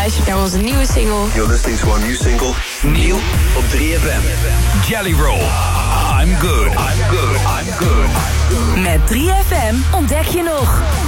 luistert naar onze nieuwe single. You're listening to our new single. Nieuw op 3FM. Jelly Roll. I'm good. I'm good. I'm good. Met 3FM ontdek je nog